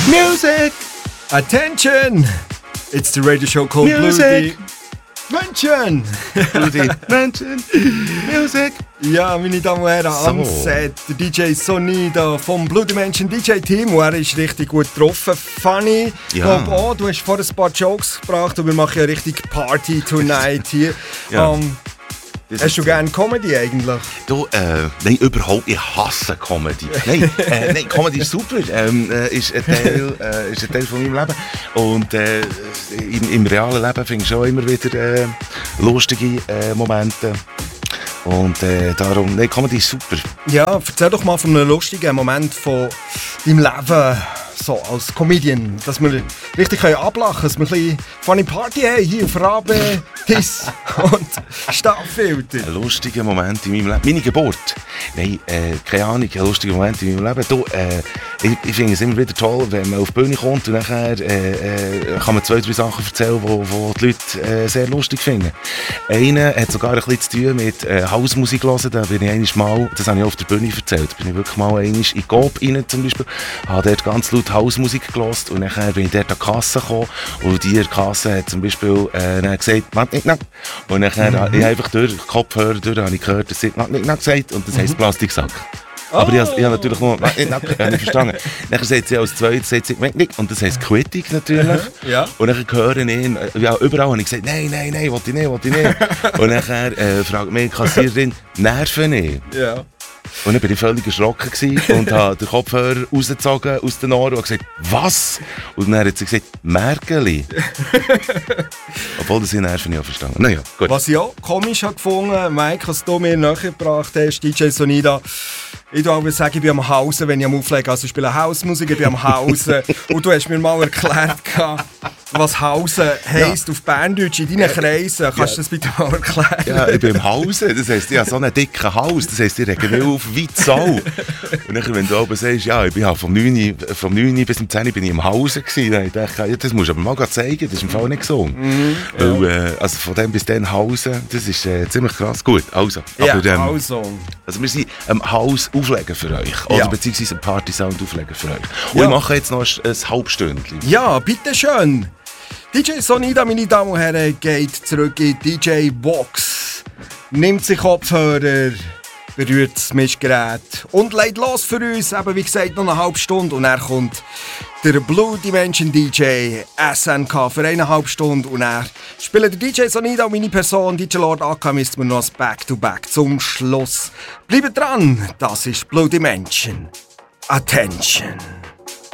Music! Attention! It's the radio show called Music! Mention! Bloody Menschen! Music! Ja, meine Damen und Herren, So. am Set, der DJ Sonida vom Bloody Menschen DJ-Team. Und er ist richtig gut getroffen. Funny. Ja. Ich glaube auch, du hast vorhin ein paar Jokes gebracht und wir machen ja richtig Party tonight hier. Ja. Hast du gerne Comedy eigentlich? Du, nein, überhaupt, ich hasse Comedy. Nein, Comedy ist super, ist ein Teil von meinem Leben. Und im realen Leben finde ich auch immer wieder lustige Momente. Und darum, nein, Comedy ist super. Ja, erzähl doch mal von einem lustigen Moment von deinem Leben. So, als Comedian, dass wir richtig ablachen können, dass wir ein bisschen funny Party haben, hier auf Rabe, Hiss und Stadtfilter. Ein lustiger Moment in meinem Leben. Meine Geburt. Nein, keine Ahnung, ein lustiger Moment in meinem Leben. Du, ich finde es immer wieder toll, wenn man auf die Bühne kommt und nachher kann man 2, 3 Sachen erzählen, die die Leute sehr lustig finden. Einer hat sogar ein bisschen zu tun mit Hausmusik hören. Da bin ich einmal, das habe ich auf der Bühne erzählt, bin ich wirklich mal einmal in Coop rein zum Beispiel, habe dort ganz laut Hausmusik gehört und nachher bin ich dort an die Kasse gekommen und die Kasse hat zum Beispiel dann gesagt, und nachher habe ich einfach durch den Kopfhörer habe ich gehört, dass sie gesagt und das heisst Plastiksack. Aber ich habe natürlich nur nicht verstanden. Dann sagt sie als zweites, sagt sie, und das heisst Quittung natürlich. Ja. Und dann höre ich ihn, ja, überall habe ich gesagt, nein, will ich nicht. Und dann fragt mich die Kassiererin, Nerven nicht. Ja. Und dann war ich völlig erschrocken gewesen und habe den Kopfhörer rausgezogen aus den Ohren und gesagt, was? Und dann hat sie gesagt, Merkeli. Obwohl das ich Nerven nicht verstanden. Naja, gut. Was ich auch komisch habe gefunden, Mike, was du mir nachgebracht hast, DJ Sonida, ich würde sagen, ich bin am Hausen, wenn ich am Auflegen, also ich spiele Hausmusik, ich bin am Hausen. Und du hast mir mal erklärt, was Hausen heisst auf Berndeutsch in deinen Kreisen. Kannst du das bitte mal erklären? Ja, ich bin im Hause, das heisst, ich habe so einen dicken Hals, das heisst, ich rege mich auf wie die Sau. Und dann, wenn du oben sagst, ja, ich bin halt vom 9 bis zum 10 bin ich im Hause gewesen, dann dachte ich, ja, das musst du aber mal zeigen, das ist im Fall nicht gesund. Weil, also von dem bis dann Hause, das ist ziemlich krass. Gut, also. Ja, Aber, also. Also wir sind am Haus auflegen für euch, oder Ja. beziehungsweise einen Party-Sound auflegen für euch. Und Ja. ich mache jetzt noch ein Halbstündchen. Ja, bitteschön. DJ Sonida, meine Damen und Herren, geht zurück in die DJ-Box, nimmt sich Kopfhörer, berührt das Mischgerät und legt los für uns, eben wie gesagt, noch eine halbe Stunde. Und er kommt der Blue Dimension DJ SNK für 1,5 Stunden. Und er spielt der DJ Sonida und meine Person, DJ Lord Alchemist, mir noch ein Back-to-Back zum Schluss. Bleibt dran, das ist Blue Dimension. Attention.